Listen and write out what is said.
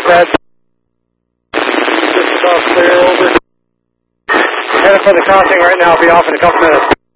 Brad. Just clear over. Headed for the crossing right now. I'll be off in a couple minutes.